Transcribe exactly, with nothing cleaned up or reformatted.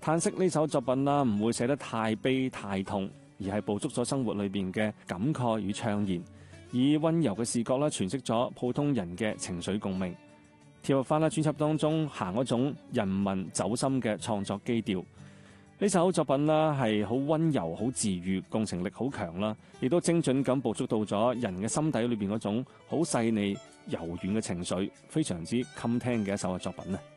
嘆息呢首作品啦，唔會寫得太悲太痛，而係捕捉咗生活裏邊嘅感慨與悵然，以溫柔嘅視角啦詮釋咗普通人嘅情緒共鳴，貼合翻啦專輯當中行嗰種人民走心嘅創作基調。呢首作品啦係好溫柔、好治癒，共情力好強啦，亦都精準咁捕捉到咗人嘅心底裏邊嗰種好細膩、柔軟嘅情緒，非常之襟聽嘅一首嘅作品啊！